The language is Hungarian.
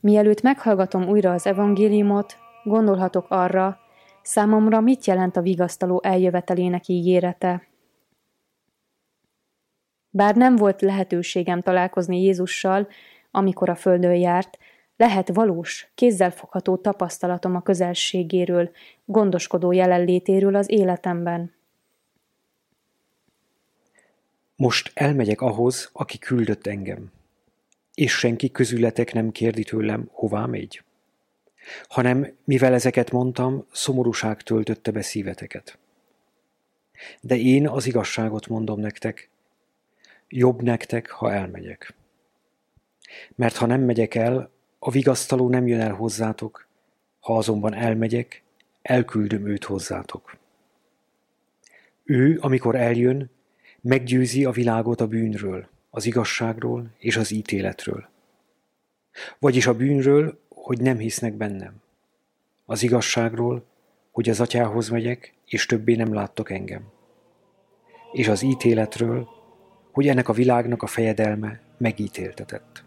Mielőtt meghallgatom újra az evangéliumot, gondolhatok arra, számomra mit jelent a vigasztaló eljövetelének ígérete. Bár nem volt lehetőségem találkozni Jézussal, amikor a földön járt, lehet valós, kézzelfogható tapasztalatom a közelségéről, gondoskodó jelenlétéről az életemben. Most elmegyek ahhoz, aki küldött engem, és senki közületek nem kérdi tőlem, hová megy. Hanem, mivel ezeket mondtam, szomorúság töltötte be szíveteket. De én az igazságot mondom nektek, jobb nektek, ha elmegyek. Mert ha nem megyek el, a vigasztaló nem jön el hozzátok, ha azonban elmegyek, elküldöm őt hozzátok. Ő, amikor eljön, meggyőzi a világot a bűnről, az igazságról és az ítéletről. Vagyis a bűnről, hogy nem hisznek bennem. Az igazságról, hogy az Atyához megyek, és többé nem láttok engem. És az ítéletről, hogy ennek a világnak a fejedelme megítéltetett.